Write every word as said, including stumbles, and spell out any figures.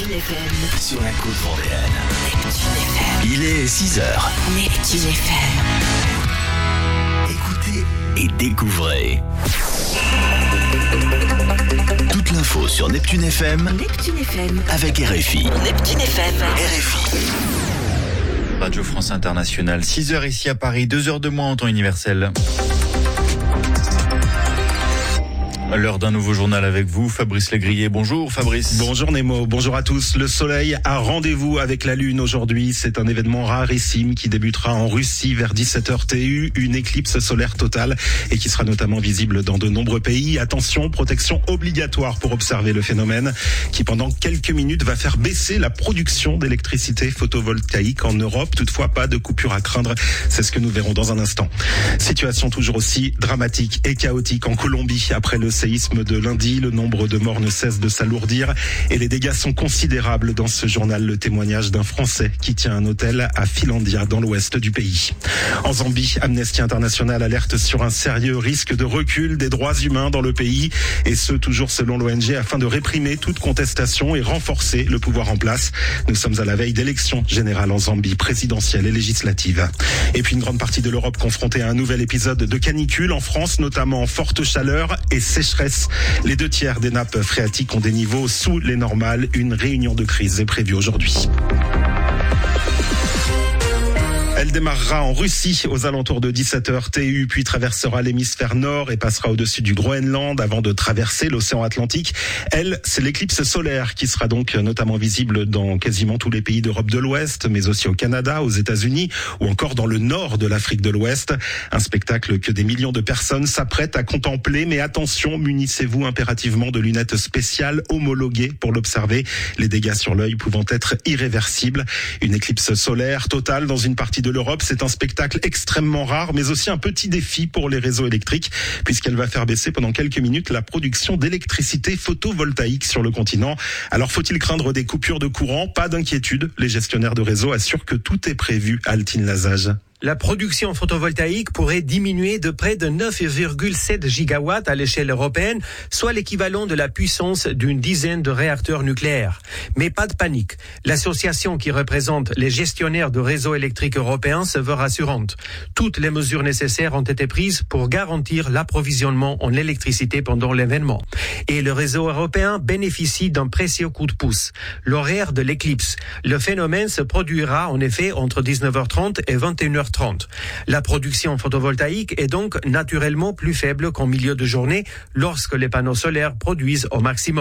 Neptune F M. Sur la côte vendéenne. Neptune F M. Il est six heures. Neptune F M. Écoutez et découvrez. Toute l'info sur Neptune F M. Neptune F M. Avec R F I. Neptune F M. R F I. Radio France Internationale, six heures ici à Paris, deux heures de moins en temps universel. L'heure d'un nouveau journal avec vous, Fabrice Legrier. Bonjour Fabrice. Bonjour Nemo, bonjour à tous. Le soleil a rendez-vous avec la lune aujourd'hui. C'est un événement rarissime qui débutera en Russie vers dix-sept heures T U, une éclipse solaire totale et qui sera notamment visible dans de nombreux pays. Attention, protection obligatoire pour observer le phénomène qui pendant quelques minutes va faire baisser la production d'électricité photovoltaïque en Europe. Toutefois, pas de coupure à craindre. C'est ce que nous verrons dans un instant. Situation toujours aussi dramatique et chaotique en Colombie après le séisme de lundi, le nombre de morts ne cesse de s'alourdir et les dégâts sont considérables. Dans ce journal, le témoignage d'un Français qui tient un hôtel à Filandia dans l'ouest du pays. En Zambie, Amnesty International alerte sur un sérieux risque de recul des droits humains dans le pays et ce, toujours selon l'O N G, afin de réprimer toute contestation et renforcer le pouvoir en place. Nous sommes à la veille d'élections générales en Zambie, présidentielles et législatives. Et puis une grande partie de l'Europe confrontée à un nouvel épisode de canicule en France, notamment forte chaleur et sécheresse. Les deux tiers des nappes phréatiques ont des niveaux sous les normales. Une réunion de crise est prévue aujourd'hui. Elle démarrera en Russie aux alentours de dix-sept heures T U, puis traversera l'hémisphère nord et passera au-dessus du Groenland avant de traverser l'océan Atlantique. Elle, c'est l'éclipse solaire qui sera donc notamment visible dans quasiment tous les pays d'Europe de l'Ouest, mais aussi au Canada, aux États-Unis ou encore dans le nord de l'Afrique de l'Ouest. Un spectacle que des millions de personnes s'apprêtent à contempler, mais attention, munissez-vous impérativement de lunettes spéciales homologuées pour l'observer, les dégâts sur l'œil pouvant être irréversibles. Une éclipse solaire totale dans une partie de l'Europe, c'est un spectacle extrêmement rare, mais aussi un petit défi pour les réseaux électriques, puisqu'elle va faire baisser pendant quelques minutes la production d'électricité photovoltaïque sur le continent. Alors faut-il craindre des coupures de courant? Pas d'inquiétude, les gestionnaires de réseau assurent que tout est prévu. Altine Lazage. La production photovoltaïque pourrait diminuer de près de neuf virgule sept gigawatts à l'échelle européenne, soit l'équivalent de la puissance d'une dizaine de réacteurs nucléaires. Mais pas de panique. L'association qui représente les gestionnaires de réseaux électriques européens se veut rassurante. Toutes les mesures nécessaires ont été prises pour garantir l'approvisionnement en électricité pendant l'événement. Et le réseau européen bénéficie d'un précieux coup de pouce. L'horaire de l'éclipse. Le phénomène se produira en effet entre dix-neuf heures trente et vingt et une heures trente. La production photovoltaïque est donc naturellement plus faible qu'en milieu de journée lorsque les panneaux solaires produisent au maximum.